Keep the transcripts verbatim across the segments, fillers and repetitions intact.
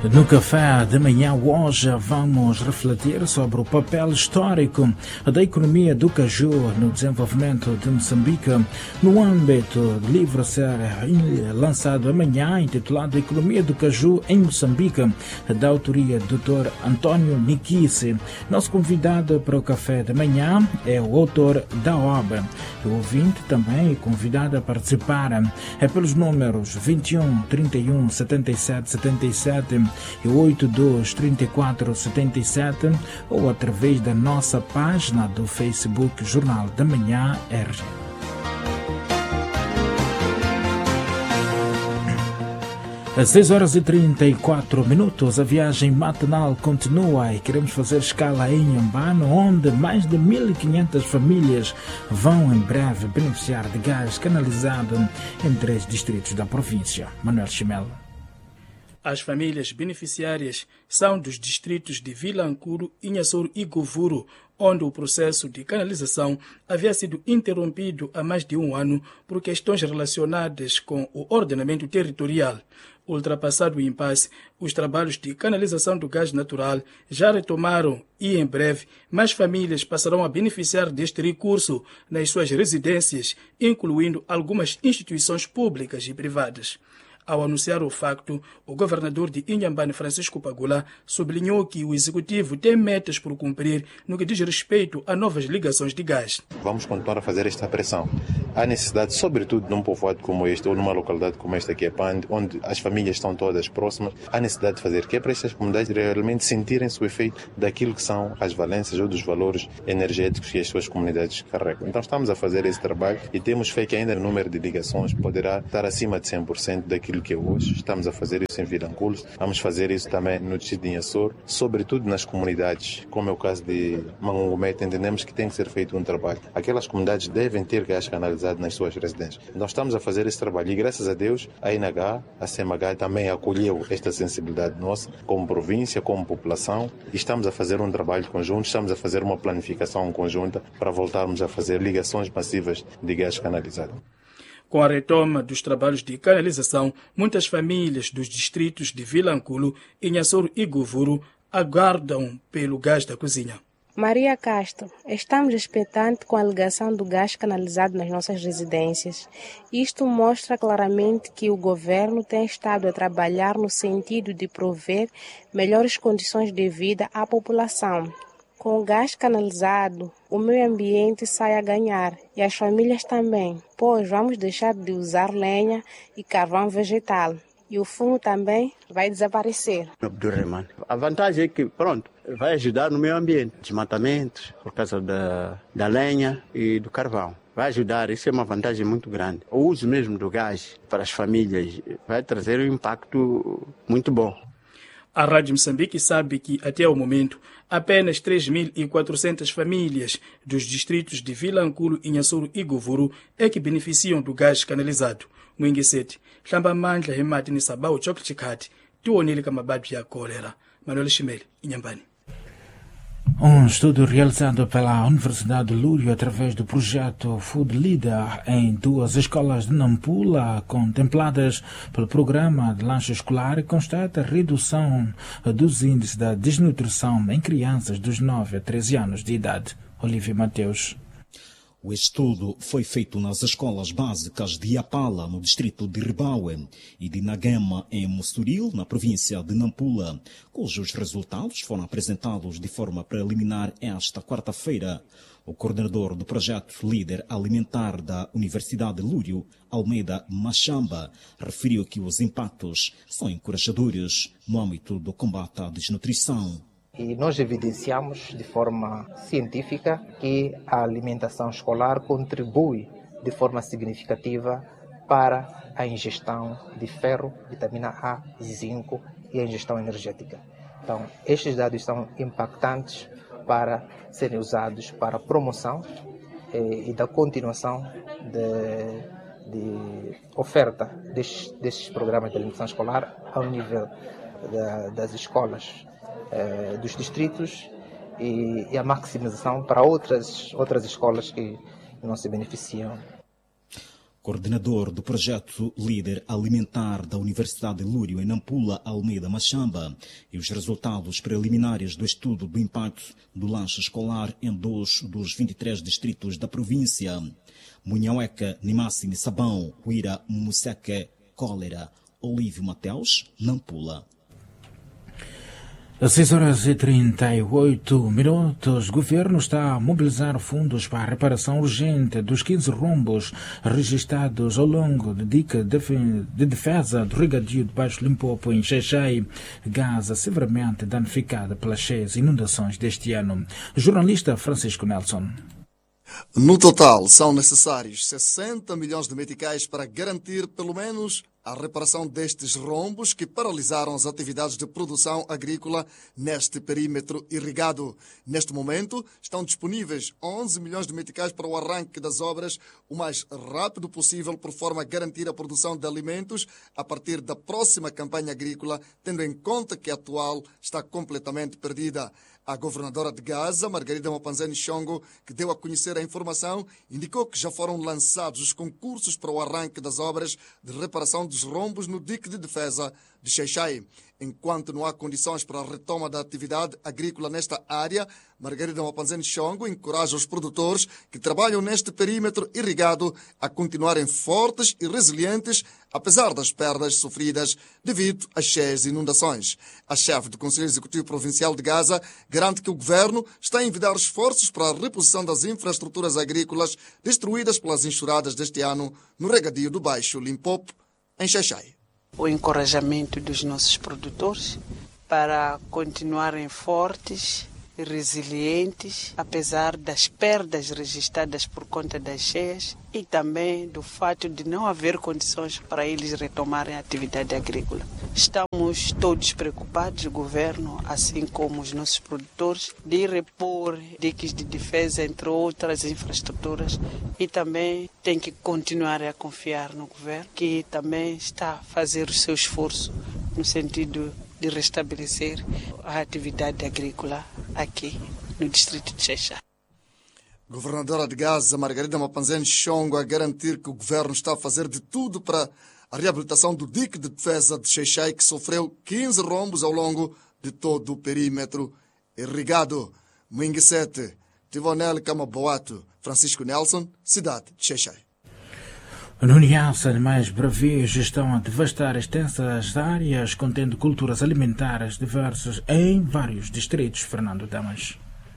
No café de manhã hoje vamos refletir sobre o papel histórico da economia do caju no desenvolvimento de Moçambique, no âmbito do livro a ser lançado amanhã, intitulado Economia do Caju em Moçambique, da autoria do doutor António Nikice. Nosso convidado para o café de manhã é o autor da obra. O ouvinte também é convidado a participar é pelos números vinte e um, trinta e um, setenta e sete, setenta e sete e oitenta e dois, trinta e quatro, setenta e sete ou através da nossa página do Facebook Jornal da Manhã R G. Às seis horas e trinta e quatro minutos, a viagem matinal continua e queremos fazer escala em Inhambane, onde mais de mil e quinhentas famílias vão em breve beneficiar de gás canalizado em três distritos da província. Manuel Chimel. As famílias beneficiárias são dos distritos de Vilankuru, Inhassoro e Govuro, onde o processo de canalização havia sido interrompido há mais de um ano por questões relacionadas com o ordenamento territorial. Ultrapassado o impasse, os trabalhos de canalização do gás natural já retomaram e, em breve, mais famílias passarão a beneficiar deste recurso nas suas residências, incluindo algumas instituições públicas e privadas. Ao anunciar o facto, o governador de Inhambane, Francisco Pagula, sublinhou que o executivo tem metas por cumprir no que diz respeito a novas ligações de gás. Vamos continuar a fazer esta pressão. Há necessidade, sobretudo num povoado como este, ou numa localidade como esta que é Pande, onde as famílias estão todas próximas, há necessidade de fazer que é para estas comunidades realmente sentirem-se o efeito daquilo que são as valências ou dos valores energéticos que as suas comunidades carregam. Então estamos a fazer esse trabalho e temos fé que ainda o número de ligações poderá estar acima de cem por cento daquilo que é hoje. Estamos a fazer isso em Vilankuru, vamos fazer isso também no distrito de Inhassoro, sobretudo nas comunidades, como é o caso de Mangongomete. Entendemos que tem que ser feito um trabalho. Aquelas comunidades devem ter gás canalizado nas suas residências. Nós estamos a fazer esse trabalho e, graças a Deus, a I N H, a C M H também acolheu esta sensibilidade nossa, como província, como população, e estamos a fazer um trabalho conjunto, estamos a fazer uma planificação conjunta para voltarmos a fazer ligações massivas de gás canalizado. Com a retoma dos trabalhos de canalização, muitas famílias dos distritos de Vilankulu, Inhassoro e Govuro aguardam pelo gás da cozinha. Maria Castro, estamos expectantes com a ligação do gás canalizado nas nossas residências. Isto mostra claramente que o governo tem estado a trabalhar no sentido de prover melhores condições de vida à população. Com o gás canalizado, o meio ambiente sai a ganhar e as famílias também, pois vamos deixar de usar lenha e carvão vegetal. E o fumo também vai desaparecer. A vantagem é que, pronto, vai ajudar no meio ambiente. Desmatamentos, por causa da, da lenha e do carvão. Vai ajudar, isso é uma vantagem muito grande. O uso mesmo do gás para as famílias vai trazer um impacto muito bom. A Rádio Moçambique sabe que, até o momento, apenas três mil e quatrocentas famílias dos distritos de Vilankulu, Inhassoro e Govuro é que beneficiam do gás canalizado. Mwingiseti, Hlambamandla Hemati Nisabao Chokchikati, Tuonili Kamabadi ya Cólera. Manuel Chimel, Inhambane. Um estudo realizado pela Universidade de Lúrio através do projeto Food Leader em duas escolas de Nampula, contempladas pelo programa de lanche escolar, constata a redução dos índices da desnutrição em crianças dos nove a treze anos de idade. Olívia Mateus. O estudo foi feito nas escolas básicas de Apala, no distrito de Ribaue, e de Nagema, em Musturil, na província de Nampula, cujos resultados foram apresentados de forma preliminar esta quarta-feira. O coordenador do projeto Líder Alimentar da Universidade de Lúrio, Almeida Machamba, referiu que os impactos são encorajadores no âmbito do combate à desnutrição. E nós evidenciamos de forma científica que a alimentação escolar contribui de forma significativa para a ingestão de ferro, vitamina A, zinco e a ingestão energética. Então, estes dados são impactantes para serem usados para a promoção eh, e da continuação de, de oferta destes, destes programas de alimentação escolar ao nível da, das escolas dos distritos e, e a maximização para outras, outras escolas que não se beneficiam. Coordenador do projeto Líder Alimentar da Universidade de Lúrio, em Nampula, Almeida Machamba, e os resultados preliminares do estudo do impacto do lanche escolar em dois dos vinte e três distritos da província. Munhaueca, Nimassi, Nissabão, Huira, Museque, Cólera, Olívio Mateus, Nampula. Às seis horas e trinta e oito minutos, o governo está a mobilizar fundos para a reparação urgente dos quinze rombos registrados ao longo da dica de defesa do regadio de Baixo Limpopo em Xai-Xai, Gaza, severamente danificada pelas cheias inundações deste ano. Jornalista Francisco Nelson. No total, são necessários sessenta milhões de meticais para garantir, pelo menos, a reparação destes rombos que paralisaram as atividades de produção agrícola neste perímetro irrigado. Neste momento, estão disponíveis onze milhões de meticais para o arranque das obras o mais rápido possível, por forma a garantir a produção de alimentos a partir da próxima campanha agrícola, tendo em conta que a atual está completamente perdida. A governadora de Gaza, Margarida Mopanzani Xongo, que deu a conhecer a informação, indicou que já foram lançados os concursos para o arranque das obras de reparação dos rombos no dique de defesa de Xai-Xai. Enquanto não há condições para a retoma da atividade agrícola nesta área, Margarida Mopanzani Xongo encoraja os produtores que trabalham neste perímetro irrigado a continuarem fortes e resilientes, apesar das perdas sofridas devido às cheias inundações. A chefe do Conselho Executivo Provincial de Gaza garante que o governo está a envidar esforços para a reposição das infraestruturas agrícolas destruídas pelas enxurradas deste ano no regadio do Baixo Limpopo, em Xai-Xai. O encorajamento dos nossos produtores para continuarem fortes e resilientes, apesar das perdas registradas por conta das cheias e também do fato de não haver condições para eles retomarem a atividade agrícola. Estamos todos preocupados, o governo, assim como os nossos produtores, de repor diques de defesa, entre outras infraestruturas, e também tem que continuar a confiar no governo, que também está a fazer o seu esforço no sentido de restabelecer a atividade agrícola aqui no distrito de Xai-Xai. Governadora de Gaza, Margarida Mopanzani Xongo, a garantir que o governo está a fazer de tudo para a reabilitação do dique de defesa de Xai-Xai, que sofreu quinze rombos ao longo de todo o perímetro irrigado. Minguesete, Tivonel Camaboato, Francisco Nelson, cidade de Xai-Xai. No Niassa, animais bravios estão a devastar extensas áreas contendo culturas alimentares diversas em vários distritos. Fernando Damas.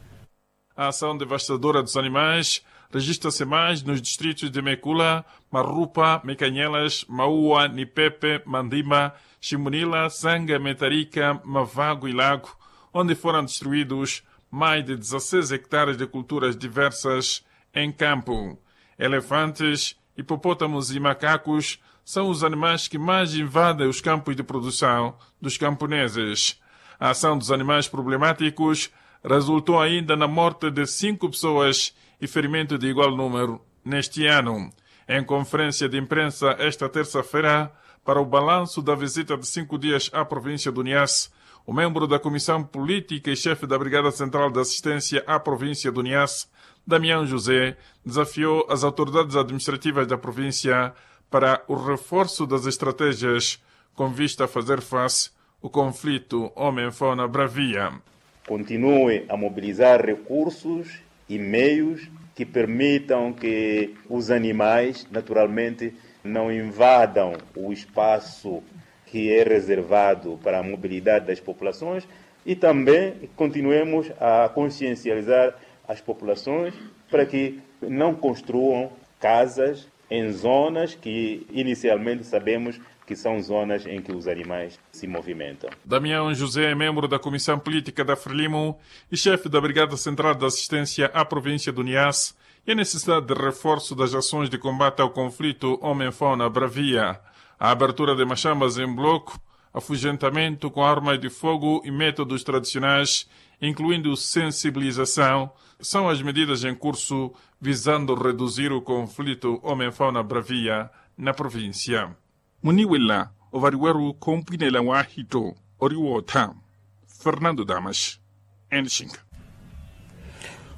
A ação devastadora dos animais registra-se mais nos distritos de Mekula, Marrupa, Mecanhelas, Maua, Nipepe, Mandima, Chimunila, Sanga, Metarica, Mavago e Lago, onde foram destruídos mais de dezesseis hectares de culturas diversas em campo. Elefantes, hipopótamos e macacos são os animais que mais invadem os campos de produção dos camponeses. A ação dos animais problemáticos resultou ainda na morte de cinco pessoas e ferimento de igual número neste ano. Em conferência de imprensa esta terça-feira, para o balanço da visita de cinco dias à província do Niassa, o membro da Comissão Política e chefe da Brigada Central de Assistência à província do Niassa, Damião José, desafiou as autoridades administrativas da província para o reforço das estratégias com vista a fazer face ao conflito homem-fauna bravia. Continue a mobilizar recursos e meios que permitam que os animais, naturalmente, não invadam o espaço que é reservado para a mobilidade das populações e também continuemos a consciencializar as populações para que não construam casas em zonas que inicialmente sabemos que são zonas em que os animais se movimentam. Damião José é membro da Comissão Política da Frelimo e chefe da Brigada Central de Assistência à província do Niassa e a necessidade de reforço das ações de combate ao conflito homem-fauna bravia. A abertura de machambas em bloco, afugentamento com armas de fogo e métodos tradicionais, incluindo sensibilização, são as medidas em curso visando reduzir o conflito homem-fauna bravia na província. Muniwila, Ovariweru, Compinela Wahito, Oriwota, Fernando Damas, Enshinga.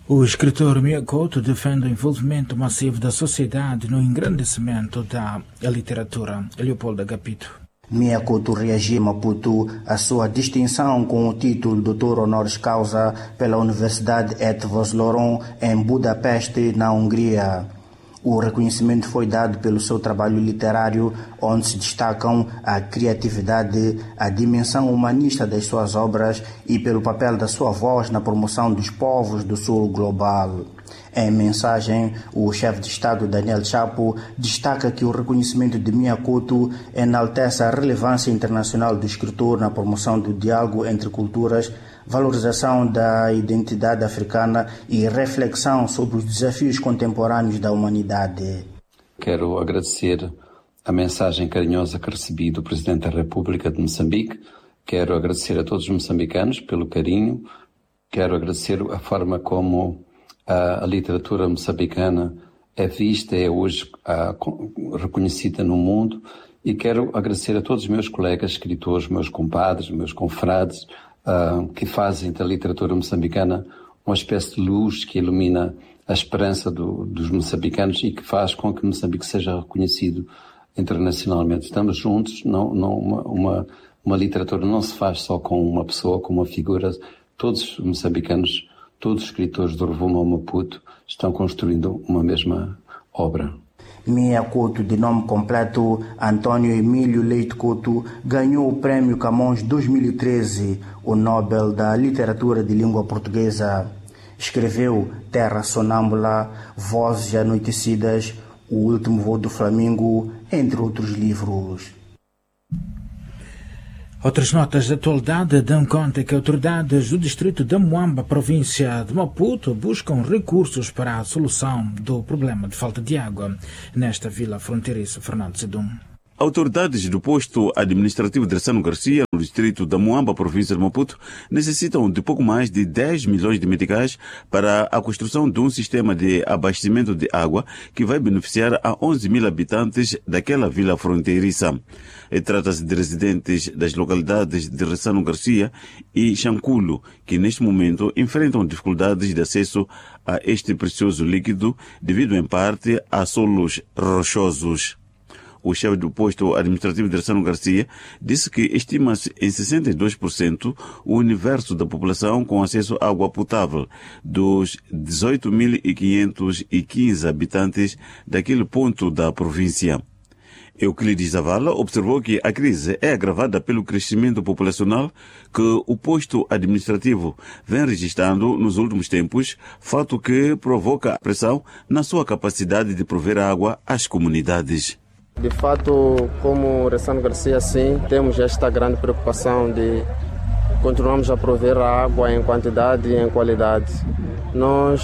O escritor Mia Couto defende o envolvimento massivo da sociedade no engrandecimento da literatura. Leopoldo Agapito. Mia Couto reagiu em Maputo à sua distinção com o título doutor honoris causa pela Universidade Eötvös Loránd em Budapeste, na Hungria. O reconhecimento foi dado pelo seu trabalho literário, onde se destacam a criatividade, a dimensão humanista das suas obras e pelo papel da sua voz na promoção dos povos do sul global. Em mensagem, o chefe de Estado Daniel Chapo destaca que o reconhecimento de Mia Couto enaltece a relevância internacional do escritor na promoção do diálogo entre culturas, valorização da identidade africana e reflexão sobre os desafios contemporâneos da humanidade. Quero agradecer a mensagem carinhosa que recebi do Presidente da República de Moçambique. Quero agradecer a todos os moçambicanos pelo carinho. Quero agradecer a forma como a, a literatura moçambicana é vista, é hoje a, reconhecida no mundo. E quero agradecer a todos os meus colegas escritores, meus compadres, meus confrades, Uh, que fazem da literatura moçambicana uma espécie de luz que ilumina a esperança do, dos moçambicanos e que faz com que Moçambique seja reconhecido internacionalmente. Estamos juntos, não, não, uma, uma, uma literatura não se faz só com uma pessoa, com uma figura. Todos os moçambicanos, todos os escritores do Rovuma ao Maputo estão construindo uma mesma obra. Mia Couto, de nome completo Antônio Emílio Leite Couto, ganhou o Prêmio Camões dois mil e treze, o Nobel da Literatura de Língua Portuguesa. Escreveu Terra Sonâmbula, Vozes Anoitecidas, O Último Voo do Flamingo, entre outros livros. Outras notas de atualidade dão conta que autoridades do distrito de Muamba, província de Maputo, buscam recursos para a solução do problema de falta de água nesta vila fronteiriça. Fernando Zidum. Autoridades do posto administrativo de Ressano Garcia, no distrito da Muamba, província de Maputo, necessitam de pouco mais de dez milhões de meticais para a construção de um sistema de abastecimento de água que vai beneficiar a onze mil habitantes daquela vila fronteiriça. Trata-se de residentes das localidades de Ressano Garcia e Xanculo, que neste momento enfrentam dificuldades de acesso a este precioso líquido devido em parte a solos rochosos. O chefe do posto administrativo de Ressano Garcia disse que estima-se em sessenta e dois por cento o universo da população com acesso à água potável dos dezoito mil quinhentos e quinze habitantes daquele ponto da província. Euclides Zavala observou que a crise é agravada pelo crescimento populacional que o posto administrativo vem registrando nos últimos tempos, fato que provoca pressão na sua capacidade de prover água às comunidades. De fato, como Ressano Garcia, sim, temos esta grande preocupação de continuarmos a prover a água em quantidade e em qualidade. Nós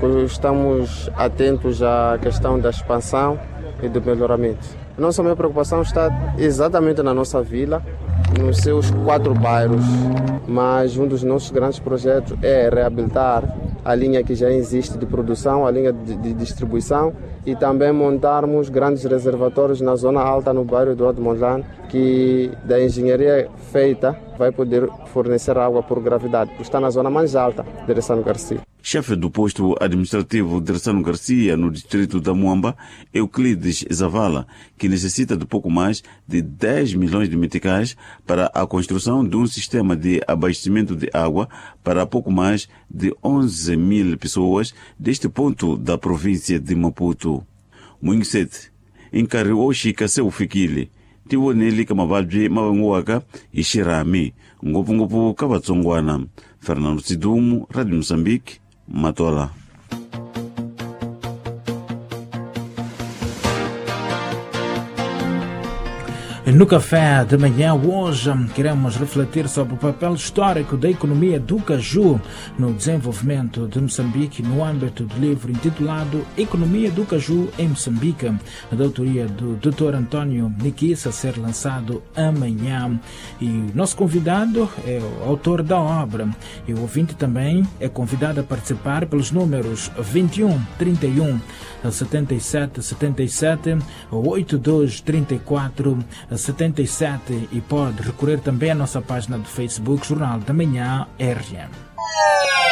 estamos atentos à questão da expansão e do melhoramento. Nossa minha preocupação está exatamente na nossa vila, nos seus quatro bairros, mas um dos nossos grandes projetos é reabilitar a linha que já existe de produção, a linha de, de distribuição e também montarmos grandes reservatórios na zona alta, no bairro Eduardo Mondlane, que da engenharia feita vai poder fornecer água por gravidade, porque está na zona mais alta de Ressano Garcia. Chefe do posto administrativo de Ressano Garcia, no distrito da Muamba, Euclides Zavala, que necessita de pouco mais de dez milhões de meticais para a construção de um sistema de abastecimento de água para pouco mais de onze mil pessoas deste ponto da província de Maputo. Muingset, encarregou Chica seu Fikili, tiwo nele kamabadwe mawanguaka e Shirami, ngopu ngopu kabatsongwana. Fernando Sidumo, Rádio Moçambique, Matola. No café de manhã hoje queremos refletir sobre o papel histórico da economia do caju no desenvolvimento de Moçambique no âmbito do livro intitulado Economia do Caju em Moçambique, da autoria do doutor Antônio Niquissa, a ser lançado amanhã. E o nosso convidado é o autor da obra e o ouvinte também é convidado a participar pelos números vinte e um, trinta e um, setenta e sete, setenta e sete, oitenta e dois, trinta e quatro, setenta e sete e pode recorrer também à nossa página do Facebook Jornal da Manhã R M.